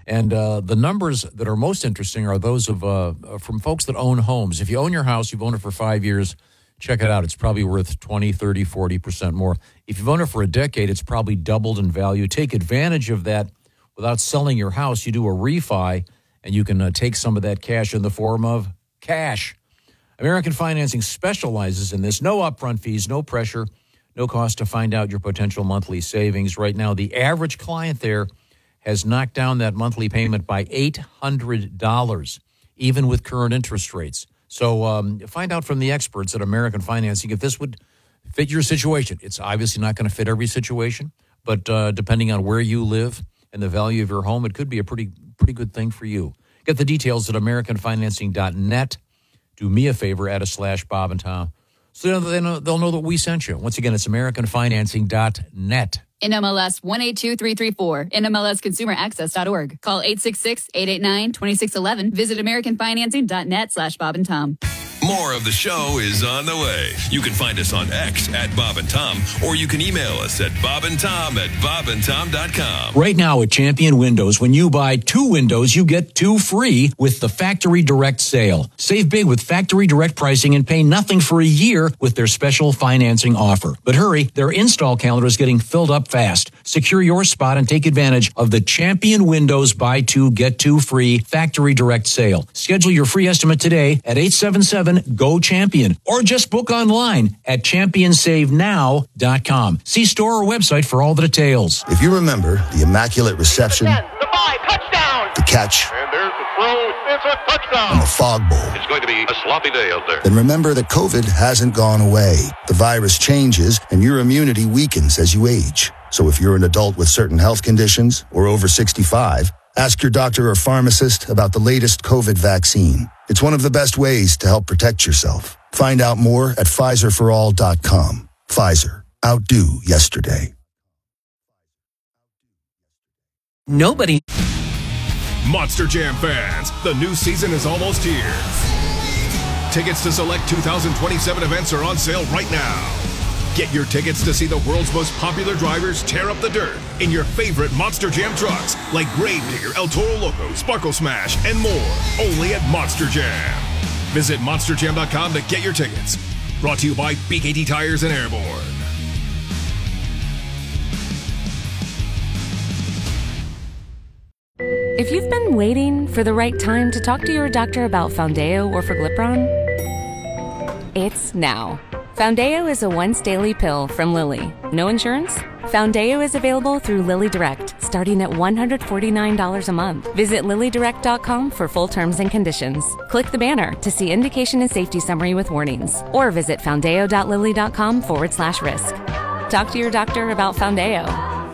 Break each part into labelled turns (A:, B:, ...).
A: And the numbers that are most interesting are those of from folks that own homes. If you own your house, you've owned it for 5 years, check it out. It's probably worth 20, 30, 40% more. If you've owned it for a decade, it's probably doubled in value. Take advantage of that without selling your house. You do a refi, and you can take some of that cash in the form of cash. American Financing specializes in this. No upfront fees, no pressure, no cost to find out your potential monthly savings. Right now, the average client there has knocked down that monthly payment by $800, even with current interest rates. So find out from the experts at American Financing if this would fit your situation. It's obviously not going to fit every situation, but depending on where you live and the value of your home, it could be a pretty good thing for you. Get the details at AmericanFinancing.net. Do me a favor, add a /Bob and Tom, so they'll know that we sent you. Once again, it's AmericanFinancing.net.
B: NMLS 182334, NMLSConsumerAccess.org. Call 866-889-2611. Visit AmericanFinancing.net /Bob and Tom.
C: More of the show is on the way. You can find us on X at Bob and Tom, or you can email us at bobandtom@bobandtom.com.
A: Right now at Champion Windows, when you buy 2 windows, you get 2 free with the Factory Direct sale. Save big with Factory Direct pricing and pay nothing for a year with their special financing offer. But hurry, their install calendar is getting filled up fast. Secure your spot and take advantage of the Champion Windows buy 2, get 2 free Factory Direct sale. Schedule your free estimate today at 877-GO-CHAMPION or just book online at championsavenow.com. See store or website for all the details.
D: If you remember the immaculate reception,
E: 10, the 5, touchdown!
D: the catch,
E: And there's the throw, it's a touchdown!
D: and the fog bowl,
E: It's going to be a sloppy day out there.
D: then remember that COVID hasn't gone away. The virus changes and your immunity weakens as you age. So if you're an adult with certain health conditions or over 65, ask your doctor or pharmacist about the latest COVID vaccine. It's one of the best ways to help protect yourself. Find out more at PfizerForAll.com. Pfizer. Outdo yesterday.
F: Nobody.
G: Monster Jam fans, the new season is almost here. Tickets to select 2027 events are on sale right now. Get your tickets to see the world's most popular drivers tear up the dirt in your favorite Monster Jam trucks like Gravedigger, El Toro Loco, Sparkle Smash, and more. Only at Monster Jam. Visit monsterjam.com to get your tickets. Brought to you by BKT Tires and Airborne.
H: If you've been waiting for the right time to talk to your doctor about Foundeo or Forglipron, it's now. Foundeo is a once-daily pill from Lilly. No insurance? Foundeo is available through Lilly Direct, starting at $149 a month. Visit LillyDirect.com for full terms and conditions. Click the banner to see indication and safety summary with warnings, or visit foundeo.lilly.com/risk. Talk to your doctor about Foundeo.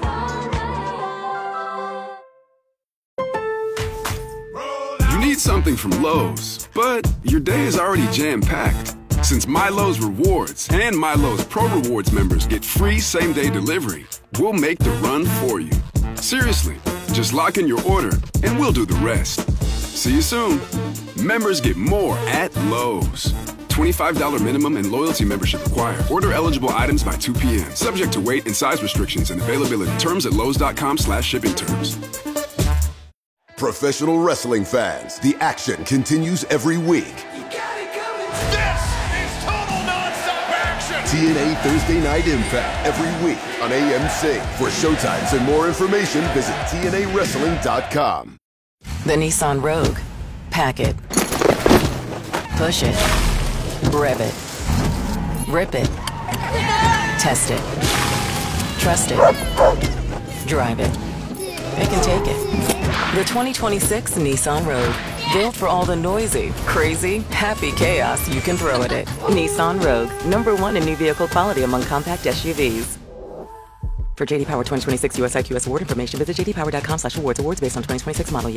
I: You need something from Lowe's, but your day is already jam-packed. Since MyLowe's Rewards and MyLowe's Pro Rewards members get free same-day delivery, we'll make the run for you. Seriously, just lock in your order and we'll do the rest. See you soon. Members get more at Lowe's. $25 minimum and loyalty membership required. Order eligible items by 2 p.m. Subject to weight and size restrictions and availability. Terms at lowes.com/shipping terms.
J: Professional wrestling fans, the action continues every week. TNA Thursday Night Impact every week on AMC. For showtimes and more information, visit TNAWrestling.com.
K: The Nissan Rogue. Pack it. Push it. Rev it. Rip it. Test it. Trust it. Drive it. Pick and take it. The 2026 Nissan Rogue. Built for all the noisy, crazy, happy chaos you can throw at it. Nissan Rogue, #1 in new vehicle quality among compact SUVs. For JD Power 2026 US IQS award information, visit jdpower.com/awards. Awards based on 2026 model year.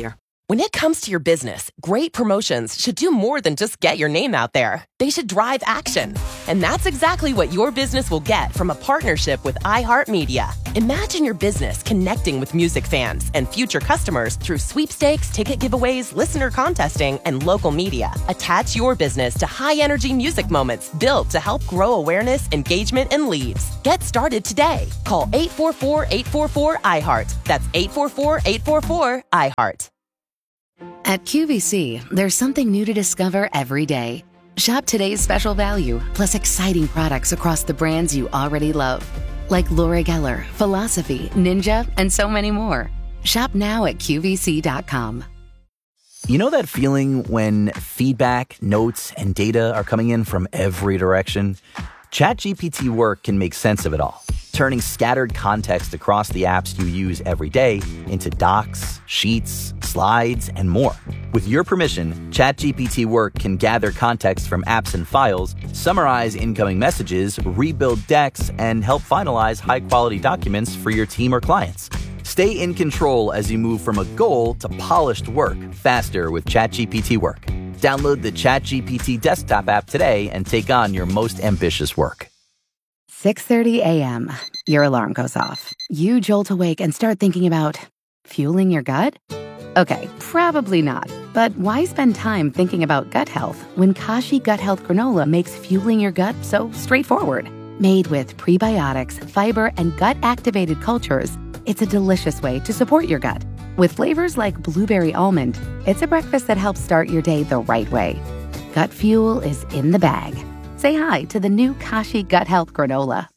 L: When it comes to your business, great promotions should do more than just get your name out there. They should drive action. And that's exactly what your business will get from a partnership with iHeartMedia. Imagine your business connecting with music fans and future customers through sweepstakes, ticket giveaways, listener contesting, and local media. Attach your business to high-energy music moments built to help grow awareness, engagement, and leads. Get started today. Call 844-844-iHeart. That's 844-844-iHeart.
M: At QVC, there's something new to discover every day. Shop today's special value, plus exciting products across the brands you already love. Like Laura Geller, Philosophy, Ninja, and so many more. Shop now at QVC.com.
N: You know that feeling when feedback, notes, and data are coming in from every direction? ChatGPT Work can make sense of it all, turning scattered context across the apps you use every day into docs, sheets, slides, and more. With your permission, ChatGPT Work can gather context from apps and files, summarize incoming messages, rebuild decks, and help finalize high-quality documents for your team or clients. Stay in control as you move from a goal to polished work faster with ChatGPT Work. Download the ChatGPT desktop app today and take on your most ambitious work.
M: 6:30 a.m. Your alarm goes off. You jolt awake and start thinking about fueling your gut? Okay, probably not. But why spend time thinking about gut health when Kashi Gut Health Granola makes fueling your gut so straightforward? Made with prebiotics, fiber, and gut-activated cultures, it's a delicious way to support your gut. With flavors like blueberry almond, it's a breakfast that helps start your day the right way. Gut fuel is in the bag. Say hi to the new Kashi Gut Health Granola.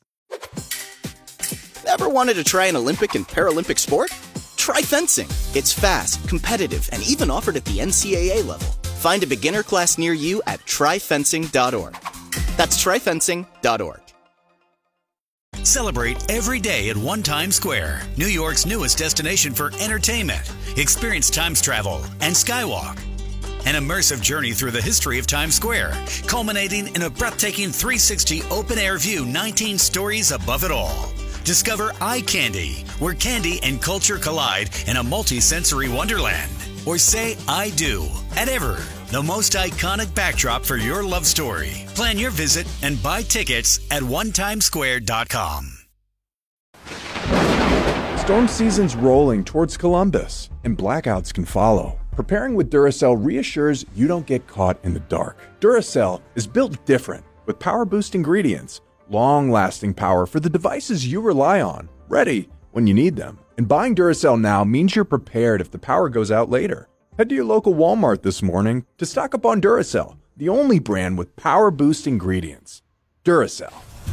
O: Ever wanted to try an Olympic and Paralympic sport? Try fencing. It's fast, competitive, and even offered at the NCAA level. Find a beginner class near you at tryfencing.org. That's tryfencing.org.
P: Celebrate every day at One Times Square, New York's newest destination for entertainment. Experience Times travel and Skywalk. An immersive journey through the history of Times Square, culminating in a breathtaking 360 open-air view 19 stories above it all. Discover Eye Candy, where candy and culture collide in a multi-sensory wonderland. Or say I do at Ever, the most iconic backdrop for your love story. Plan your visit and buy tickets at onetimesquare.com.
Q: Storm season's rolling towards Columbus, and blackouts can follow. Preparing with Duracell reassures you don't get caught in the dark. Duracell is built different, with power-boost ingredients, long-lasting power for the devices you rely on, ready when you need them. And buying Duracell now means you're prepared if the power goes out later. Head to your local Walmart this morning to stock up on Duracell, the only brand with power-boost ingredients. Duracell.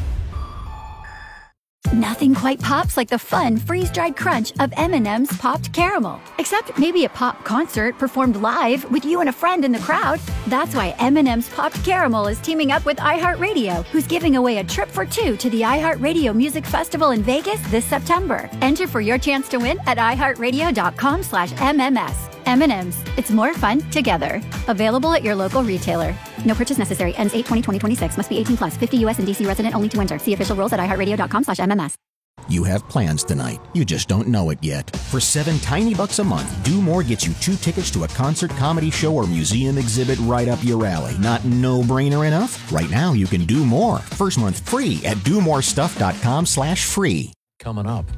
R: Nothing quite pops like the fun freeze-dried crunch of M&M's Popped Caramel. Except maybe a pop concert performed live with you and a friend in the crowd. That's why M&M's Popped Caramel is teaming up with iHeartRadio, who's giving away a trip for two to the iHeartRadio Music Festival in Vegas this September. Enter for your chance to win at iHeartRadio.com/MMS. M&M's. It's more fun together. Available at your local retailer. No purchase necessary. Ends 8/20/2026. Must be 18 plus. 50 U.S. and D.C. resident only to enter. See official rules at iHeartRadio.com/MMS.
S: You have plans tonight. You just don't know it yet. For $7 tiny bucks a month, Do More gets you 2 tickets to a concert, comedy show, or museum exhibit right up your alley. Not no-brainer enough? Right now, you can do more. First month free at domorestuff.com/free.
A: Coming up.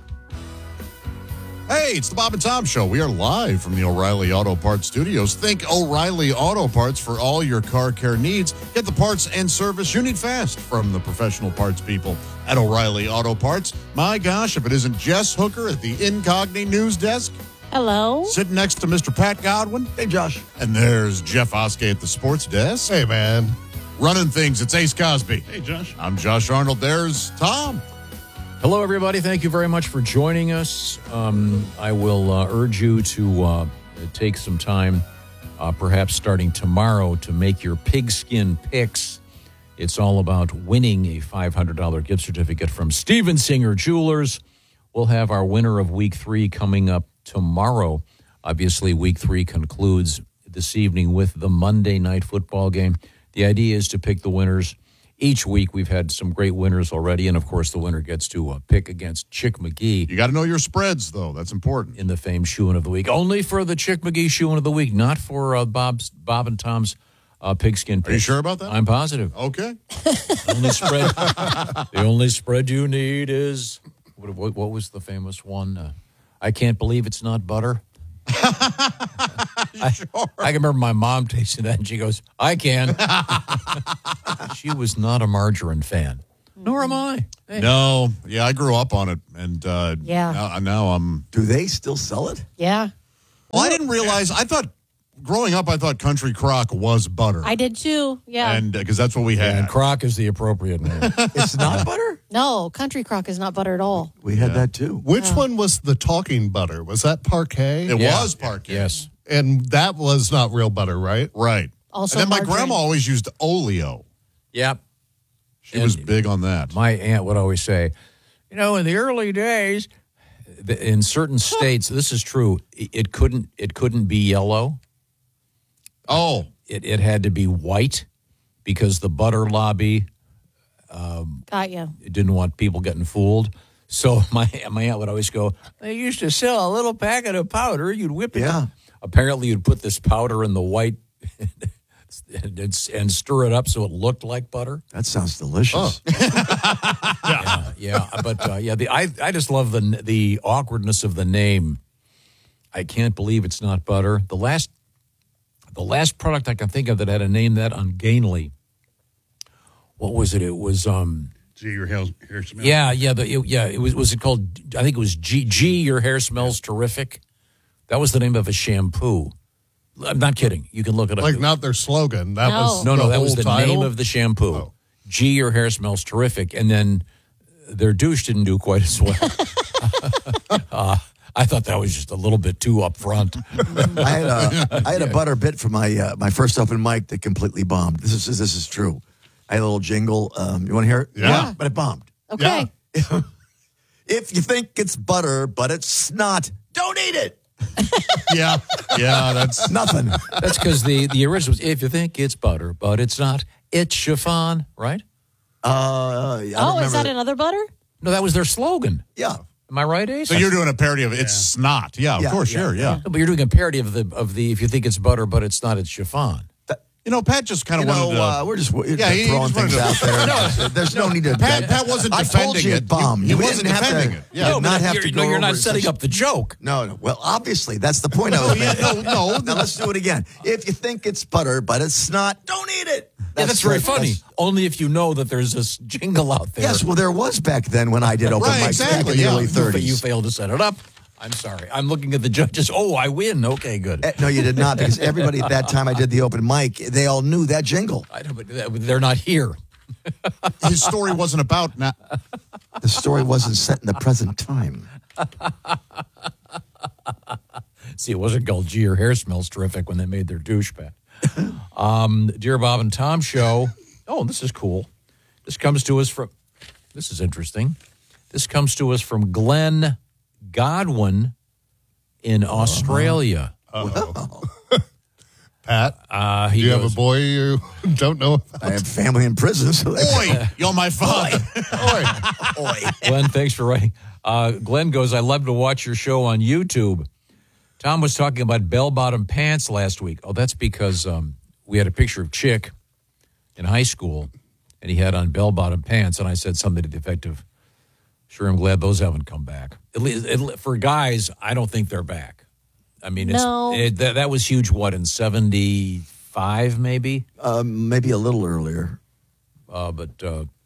T: Hey, it's the Bob and Tom Show. We are live from the O'Reilly Auto Parts Studios. Think O'Reilly Auto Parts for all your car care needs. Get the parts and service you need fast from the professional parts people at O'Reilly Auto Parts. My gosh, if it isn't Jess Hooker at the Incogni News Desk.
U: Hello.
T: Sitting next to Mr. Pat Godwin. Hey, Josh. And there's Jeff Oskey at the Sports Desk. Hey, man. Running things, it's Ace Cosby. Hey, Josh. I'm Josh Arnold. There's Tom.
A: Hello, everybody. Thank you very much for joining us. I will urge you to take some time, perhaps starting tomorrow, to make your pigskin picks. It's all about winning a $500 gift certificate from Steven Singer Jewelers. We'll have our winner of Week 3 coming up tomorrow. Obviously, Week 3 concludes this evening with the Monday Night Football game. The idea is to pick the winners Each week we've had some great winners already, and of course the winner gets to pick against Chick McGee.
T: You got to know your spreads, though. That's important.
A: In the famed Shoein of the Week. Only for the Chick McGee Shoein of the Week, not for Bob and Tom's pigskin picks.
T: Are you sure about that?
A: I'm positive.
T: Okay.
A: The only spread you need is, what was the famous one? I can't believe it's not butter. I can remember my mom tasting that, and she goes, I can. She was not a margarine fan. Nor am I. Hey.
T: No. Yeah, I grew up on it, and now I'm...
B: Do they still sell it?
N: Yeah.
T: Well, I didn't realize. Growing up, I thought Country Crock was butter.
N: I did too. Yeah.
T: And because that's what we had.
A: And Crock is the appropriate name.
B: It's not butter?
N: No, Country Crock is not butter at all.
B: We had that too.
U: Which one was the talking butter? Was that Parquet?
T: It was Parquet.
A: Yes.
U: And that was not real butter, right?
T: Right.
N: Also,
T: and then my
N: margarine.
T: grandma always used Oleo.
A: Yep.
T: She was big on that.
A: My aunt would always say, in the early days, in certain states, this is true, it couldn't be yellow.
T: Oh.
A: It had to be white because the butter lobby
N: Got you.
A: didn't want people getting fooled. So my aunt would always go, they used to sell a little packet of powder. You'd whip it.
B: Yeah.
A: Apparently, you'd put this powder in the white and stir it up so it looked like butter.
B: That sounds delicious.
A: Yeah. But I just love the awkwardness of the name. I can't believe it's not butter. The last product I can think of that had a name that ungainly. What was it? It was
U: Gee, your hair smells.
A: It was it called? I think it was G. Your hair smells terrific. That was the name of a shampoo. I'm not kidding. You can look it up.
U: Like not their slogan. That was
A: that was the
U: title?
A: name of the shampoo.
U: Oh.
A: G. Your hair smells terrific, and then their douche didn't do quite as well. I thought that was just a little bit too upfront.
B: I had a butter bit for my first open mic that completely bombed. This is true. I had a little jingle. You want to hear it?
U: Yeah.
B: But it bombed.
N: Okay.
B: Yeah. If you think it's butter, but it's not, don't eat it.
T: Yeah, that's
B: nothing.
A: That's because the original was, if you think it's butter, but it's not, it's chiffon, right?
N: Is that another butter?
A: No, that was their slogan.
B: Yeah.
A: Am I right, Ace?
T: So you're doing a parody of It's Snot. Yeah, of course, sure.
A: No, but you're doing a parody of the if you think it's butter, but it's not, it's chiffon.
T: Pat just kind of wanted to...
B: we're just
T: he
B: throwing
T: just
B: things
T: wanted to-
B: out there. There's no need to...
T: Pat wasn't
B: I
T: defending
B: told you
T: it.
B: it bombed.
T: He
B: We
T: wasn't
B: didn't have
T: defending
B: to-
T: it. Yeah.
B: did not have to go
A: you're not
B: over
A: setting
B: such-
A: up the joke.
B: No. Well, obviously, that's the point I was making.
T: No.
B: Now, let's do it again. If you think it's butter, but it's not, don't eat it.
A: That's very funny. Only if you know that there's this jingle out there.
B: Yes, well, there was back then when I did open mics back in the early 30s.
A: You failed to set it up. I'm sorry. I'm looking at the judges. Oh, I win. Okay, good.
B: No, you did not, because everybody at that time I did the open mic, they all knew that jingle.
A: I know, but they're not here.
T: His story wasn't about...
B: The story wasn't set in the present time.
A: See, it wasn't called Gee, Your Hair Smells Terrific when they made their douchebag. Dear Bob and Tom show. Oh, this is cool. This comes to us from... This is interesting. This comes to us from Glenn Godwin in Australia.
U: Pat, do you have a boy you don't know about?
B: I have family in prison. So
T: Oi, you're my father.
B: Oi.
A: Glenn, thanks for writing. Glenn goes, I love to watch your show on YouTube. Tom was talking about bell-bottom pants last week. Oh, that's because we had a picture of Chick in high school, and he had on bell-bottom pants, and I said something to the effect of, sure, I'm glad those haven't come back. At least for guys, I don't think they're back. I mean, that was huge, what, in 75 maybe?
B: Maybe a little earlier.
A: But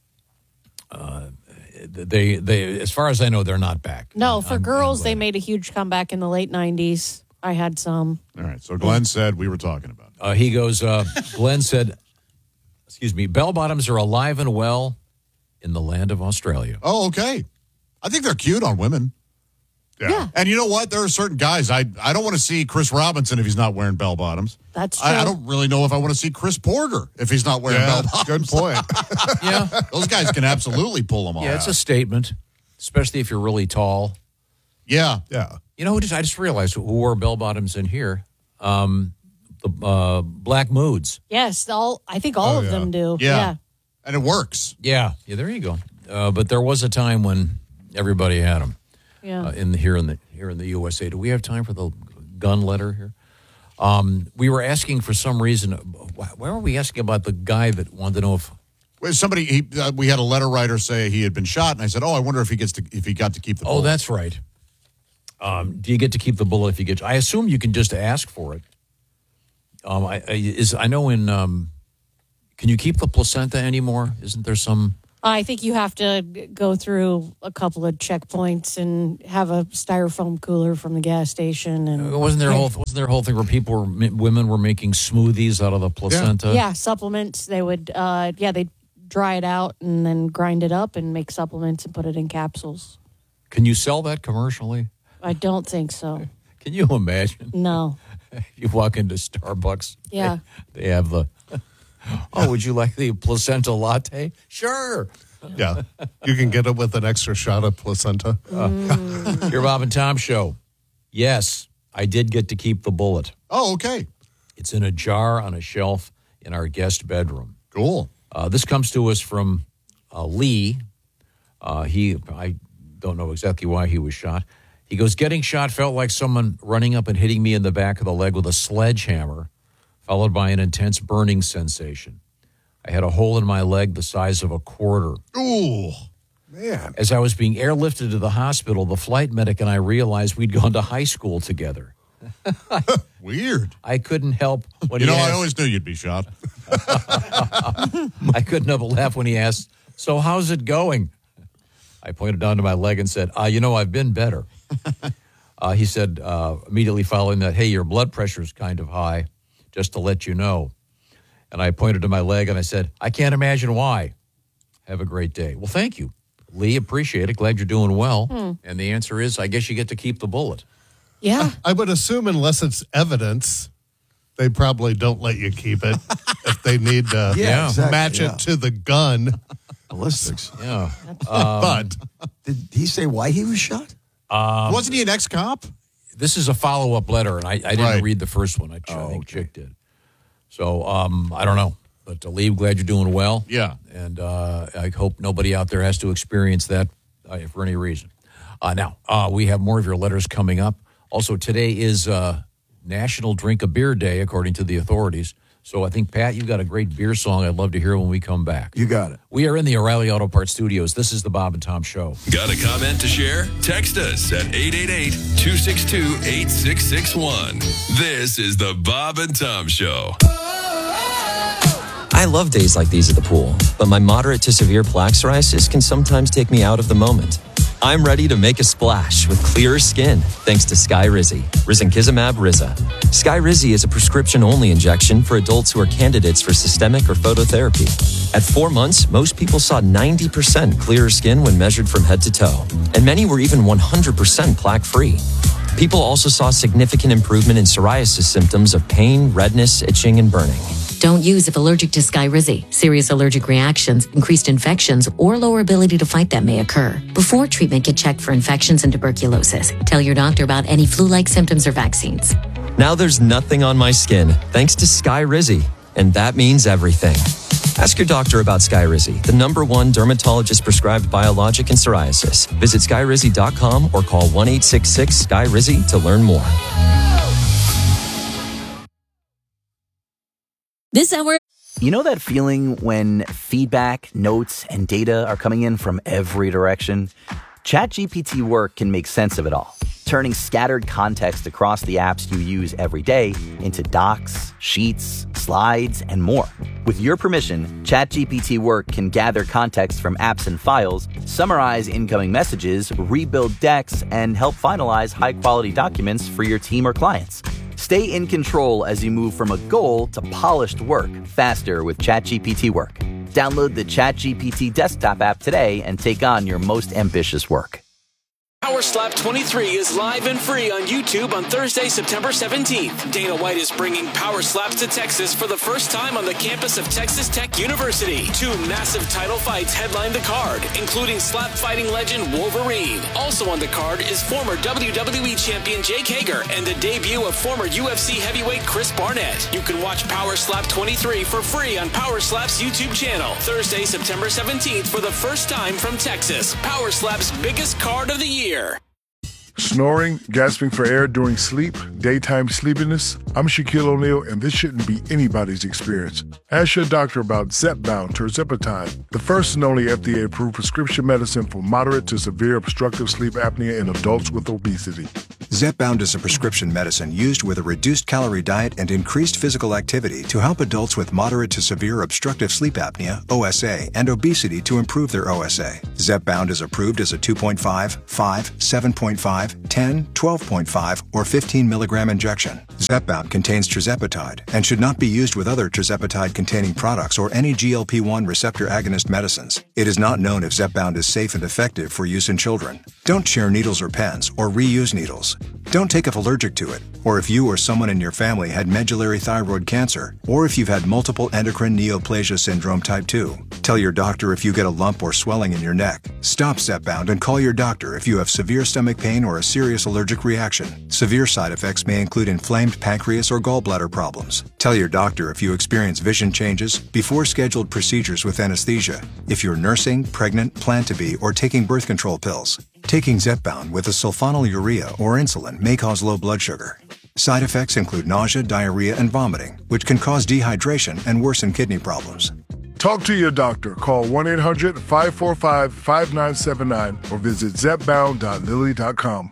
A: they, as far as I know, they're not back.
N: No, for girls, they made a huge comeback in the late 90s. I had some.
T: All right, so Glenn said we were talking about.
A: He goes, Glenn said, excuse me, bell-bottoms are alive and well in the land of Australia.
T: Oh, okay. I think they're cute on women.
N: Yeah.
T: And you know what? There are certain guys, I don't want to see Chris Robinson if he's not wearing bell-bottoms.
N: That's true.
T: I don't really know if I want to see Chris Porter if he's not wearing bell-bottoms.
U: Good point.
A: Yeah.
T: Those guys can absolutely pull them off.
A: Yeah, it's a statement, especially if you're really tall.
T: Yeah.
A: You know, I just realized who wore bell-bottoms in here. The Black Moods.
N: Yes, I think all of them do.
T: Yeah. And it works.
A: Yeah, there you go. But there was a time when everybody had them.
C: Yeah.
A: Here in the USA. Do we have time for the gun letter here? We were asking for some reason. Why were we asking about the guy that wanted to know if
T: we had a letter writer say he had been shot, and I said, I wonder if he got to keep the bullet.
A: Oh, that's right. Do you get to keep the bullet if you get? I assume you can just ask for it. I know in. Can you keep the placenta anymore? Isn't there some?
C: I think you have to go through a couple of checkpoints and have a styrofoam cooler from the gas station. And
A: wasn't there a whole thing where women were making smoothies out of the placenta?
C: Yeah, supplements. They would, they'd dry it out and then grind it up and make supplements and put it in capsules.
A: Can you sell that commercially?
C: I don't think so.
A: Can you imagine?
C: No.
A: You walk into Starbucks.
C: Yeah.
A: They have the. Oh, would you like the placenta latte? Sure.
U: Yeah. You can get it with an extra shot of placenta.
A: Your Bob and Tom show. Yes, I did get to keep the bullet.
T: Oh, okay.
A: It's in a jar on a shelf in our guest bedroom.
T: Cool.
A: This comes to us from Lee. I don't know exactly why he was shot. He goes, getting shot felt like someone running up and hitting me in the back of the leg with a sledgehammer, followed by an intense burning sensation. I had a hole in my leg the size of a quarter.
T: Ooh, man.
A: As I was being airlifted to the hospital, the flight medic and I realized we'd gone to high school together.
T: Weird.
A: I couldn't help when
T: I always knew you'd be shot.
A: I couldn't help but laugh when he asked, so how's it going? I pointed down to my leg and said, I've been better. He said, immediately following that, hey, your blood pressure's kind of high, just to let you know. And I pointed to my leg and I said, I can't imagine why. Have a great day. Well, thank you, Lee. Appreciate it. Glad you're doing well. And the answer is, I guess you get to keep the bullet.
C: Yeah.
U: I would assume unless it's evidence, they probably don't let you keep it if they need to match it to the gun.
B: Ballistics.
A: Yeah.
U: But
B: did he say why he was shot?
T: Wasn't he an ex-cop?
A: This is a follow-up letter, and I didn't read the first one. I think Chick did. So I don't know. But Lee, glad you're doing well.
T: Yeah.
A: And I hope nobody out there has to experience that for any reason. Now, we have more of your letters coming up. Also, today is National Drink a Beer Day, according to the authorities. So I think, Pat, you've got a great beer song I'd love to hear when we come back.
B: You got it.
A: We are in the O'Reilly Auto Parts Studios. This is the Bob and Tom Show.
G: Got a comment to share? Text us at 888-262-8661. This is the Bob and Tom Show.
V: I love days like these at the pool, but my moderate to severe plaque psoriasis can sometimes take me out of the moment. I'm ready to make a splash with clearer skin thanks to Skyrizi, risankizumab Riza. Skyrizi is a prescription-only injection for adults who are candidates for systemic or phototherapy. At 4 months, most people saw 90% clearer skin when measured from head to toe, and many were even 100% plaque-free. People also saw significant improvement in psoriasis symptoms of pain, redness, itching, and burning.
W: Don't use if allergic to Skyrizi. Serious allergic reactions, increased infections, or lower ability to fight them may occur. Before treatment, get checked for infections and tuberculosis. Tell your doctor about any flu-like symptoms or vaccines.
V: Now there's nothing on my skin thanks to Skyrizi, and that means everything. Ask your doctor about Skyrizi, the #1 dermatologist-prescribed biologic in psoriasis. Visit Skyrizi.com or call 1-866-SKYRIZI to learn more.
N: This hour. You know that feeling when feedback, notes, and data are coming in from every direction? ChatGPT Work can make sense of it all, turning scattered context across the apps you use every day into docs, sheets, slides, and more. With your permission, ChatGPT Work can gather context from apps and files, summarize incoming messages, rebuild decks, and help finalize high-quality documents for your team or clients. Stay in control as you move from a goal to polished work faster with ChatGPT Work. Download the ChatGPT desktop app today and take on your most ambitious work.
D: Power Slap 23 is live and free on YouTube on Thursday, September 17th. Dana White is bringing Power Slaps to Texas for the first time on the campus of Texas Tech University. 2 massive title fights headline the card, including slap fighting legend Wolverine. Also on the card is former WWE champion Jake Hager and the debut of former UFC heavyweight Chris Barnett. You can watch Power Slap 23 for free on Power Slap's YouTube channel. Thursday, September 17th for the first time from Texas. Power Slap's biggest card of the year.
E: Snoring, gasping for air during sleep, daytime sleepiness. I'm Shaquille O'Neal, and this shouldn't be anybody's experience. Ask your doctor about Zepbound tirzepatide, the first and only FDA-approved prescription medicine for moderate to severe obstructive sleep apnea in adults with obesity.
F: Zepbound is a prescription medicine used with a reduced-calorie diet and increased physical activity to help adults with moderate to severe obstructive sleep apnea, OSA, and obesity to improve their OSA. Zepbound is approved as a 2.5, 5, 7.5, 10, 12.5, or 15 milligram injection. Zepbound contains tirzepatide and should not be used with other tirzepatide-containing products or any GLP-1 receptor agonist medicines. It is not known if Zepbound is safe and effective for use in children. Don't share needles or pens or reuse needles. Don't take if allergic to it, or if you or someone in your family had medullary thyroid cancer, or if you've had multiple endocrine neoplasia syndrome type 2. Tell your doctor if you get a lump or swelling in your neck. Stop Zepbound and call your doctor if you have severe stomach pain or a serious allergic reaction. Severe side effects may include inflamed pancreas or gallbladder problems. Tell your doctor if you experience vision changes before scheduled procedures with anesthesia, if you're nursing, pregnant, plan to be, or taking birth control pills. Taking Zepbound with a sulfonylurea or insulin may cause low blood sugar. Side effects include nausea, diarrhea, and vomiting, which can cause dehydration and worsen kidney problems.
E: Talk to your doctor. Call 1-800-545-5979 or visit zepbound.lilly.com.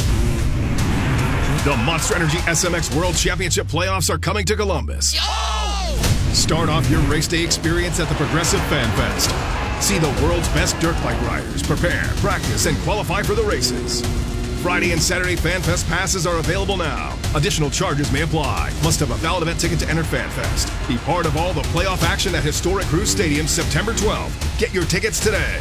G: The Monster Energy SMX World Championship playoffs are coming to Columbus. Start off your race day experience at the Progressive Fan Fest. See the world's best dirt bike riders prepare, practice, and qualify for the races. Friday and Saturday Fan Fest passes are available now. Additional charges may apply. Must have a valid event ticket to enter Fan Fest. Be part of all the playoff action at Historic Cruise Stadium September 12th. Get your tickets today.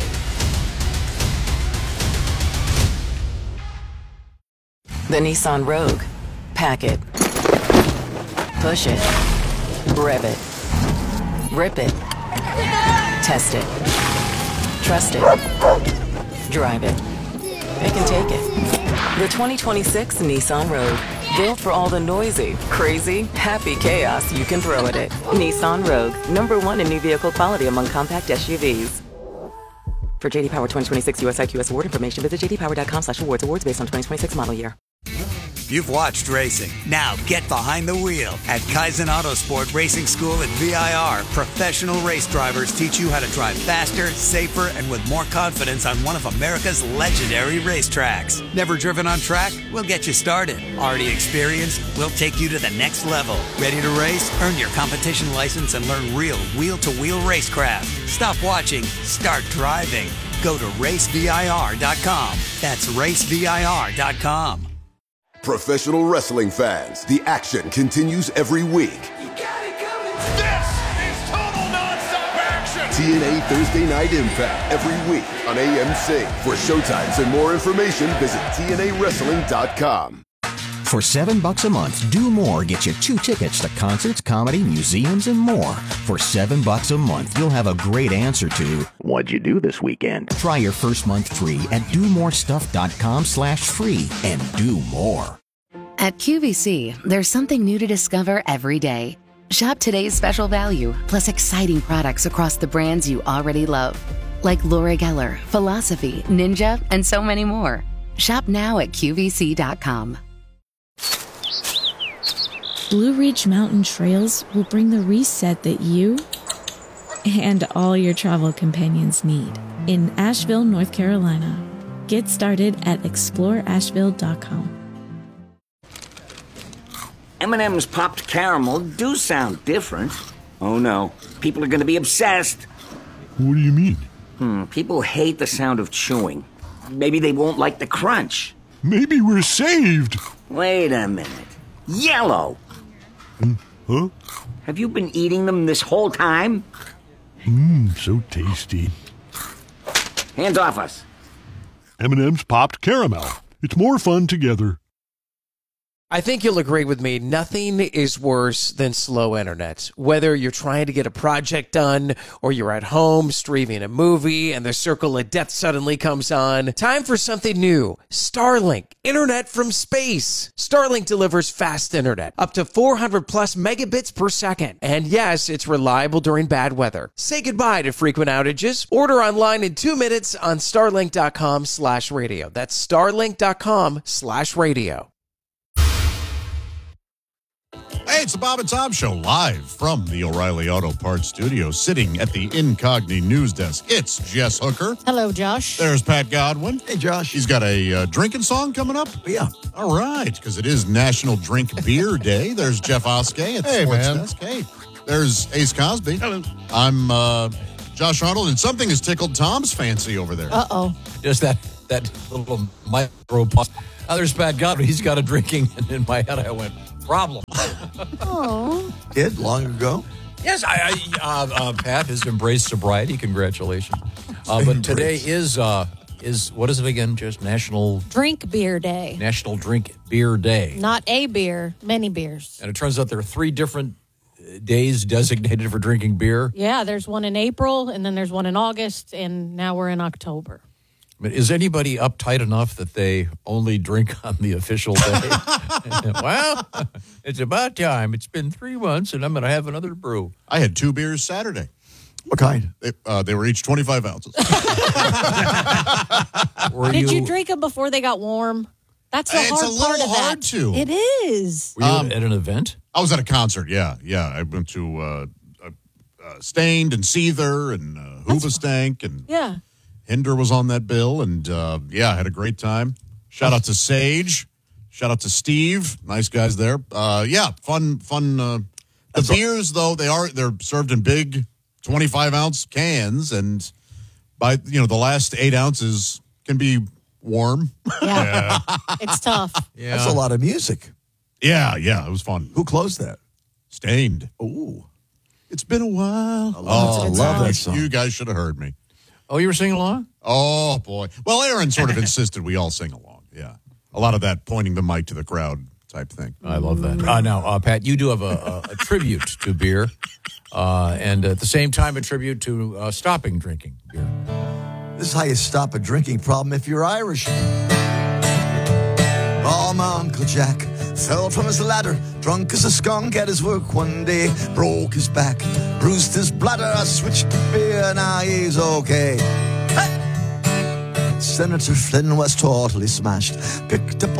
K: The Nissan Rogue. Pack it. Push it. Rev it. Rip it. Test it. Trust it. Drive it. Pick and take it. The 2026 Nissan Rogue. Built for all the noisy, crazy, happy chaos you can throw at it. Nissan Rogue. #1 in new vehicle quality among compact SUVs. For JD Power 2026 US IQS award information, visit jdpower.com/awards. Awards based on 2026 model year.
P: You've watched racing. Now get behind the wheel. At Kaizen Autosport Racing School at VIR, professional race drivers teach you how to drive faster, safer, and with more confidence on one of America's legendary racetracks. Never driven on track? We'll get you started. Already experienced? We'll take you to the next level. Ready to race? Earn your competition license and learn real wheel-to-wheel racecraft. Stop watching. Start driving. Go to racevir.com. That's racevir.com.
J: Professional wrestling fans, the action continues every week.
G: This is total nonstop action.
J: TNA Thursday Night Impact every week on AMC. For showtimes and more information, visit TNAWrestling.com.
S: For $7 a month, Do More gets you 2 tickets to concerts, comedy, museums, and more. For $7 a month, you'll have a great answer to what'd you do this weekend? Try your first month free at domorestuff.com/free and do more.
M: At QVC, there's something new to discover every day. Shop today's special value, plus exciting products across the brands you already love, like Laura Geller, Philosophy, Ninja, and so many more. Shop now at QVC.com.
X: Blue Ridge Mountain Trails will bring the reset that you and all your travel companions need in Asheville, North Carolina. Get started at exploreasheville.com.
Y: M&M's Popped Caramel do sound different. Oh no, people are going to be obsessed.
U: What do you mean?
Y: People hate the sound of chewing. Maybe they won't like the crunch.
U: Maybe we're saved.
Y: Wait a minute. Yellow!
U: Huh?
Y: Have you been eating them this whole time?
U: So tasty.
Y: Hands off us.
H: M&M's Popped Caramel. It's more fun together.
I: I think you'll agree with me. Nothing is worse than slow internet. Whether you're trying to get a project done or you're at home streaming a movie and the circle of death suddenly comes on. Time for something new. Starlink. Internet from space. Starlink delivers fast internet. Up to 400 plus megabits per second. And yes, it's reliable during bad weather. Say goodbye to frequent outages. Order online in 2 minutes on starlink.com/radio. That's starlink.com/radio.
T: Hey, it's the Bob and Tom Show, live from the O'Reilly Auto Parts studio, sitting at the Incogni news desk. It's Jess Hooker.
C: Hello, Josh.
T: There's Pat Godwin.
B: Hey, Josh.
T: He's got a drinking song coming up.
B: Yeah.
T: All right, because it is National Drink Beer Day. There's Jeff Oskey at Sports Desk. Hey, there's Ace Cosby.
U: Hello.
T: I'm Josh Arnold, and something has tickled Tom's fancy over there.
C: Uh-oh.
A: Just that little micro pause. There's Pat Godwin. He's got a drinking, and in my head I went, problem.
C: Oh.
B: Kid, long ago.
A: Yes, Pat has embraced sobriety. Congratulations. But today is what is it again? Just National
C: Drink Beer Day.
A: National Drink Beer Day.
C: Not a beer, many beers.
A: And it turns out there are 3 different days designated for drinking beer.
C: Yeah, there's one in April, and then there's one in August, and now we're in October.
A: But is anybody uptight enough that they only drink on the official day? Well, it's about time. It's been 3 months, and I'm going to have another brew.
T: I had 2 beers Saturday.
B: What kind?
T: They were each 25 ounces.
C: Did you drink them before they got warm? That's the hard part of that.
T: It's a little hard to.
C: It is.
A: Were you at an event?
T: I was at a concert, yeah. I went to Stained and Seether and Hoobastank and...
C: Yeah.
T: Hinder was on that bill, and I had a great time. Shout out to Sage. Shout out to Steve. Nice guys there. Fun. The beers, though, they're served in big 25-ounce cans, and by the last 8 ounces can be warm.
C: Yeah. It's tough.
B: Yeah. That's a lot of music.
T: Yeah, it was fun.
B: Who closed that?
T: Stained.
B: Ooh.
T: It's been a while.
B: I love that song.
T: You guys should have heard me.
A: Oh, you were singing along?
T: Oh, boy. Well, Aaron sort of insisted we all sing along. Yeah. A lot of that pointing the mic to the crowd type thing.
A: I love that. Now, Pat, you do have a tribute to beer, and at the same time, a tribute to stopping drinking beer.
B: This is how you stop a drinking problem if you're Irish. Oh, my Uncle Jack fell from his ladder, drunk as a skunk at his work one day, broke his back, bruised his bladder, switched to beer, now he's okay. Hey! Senator Flynn was totally smashed, picked up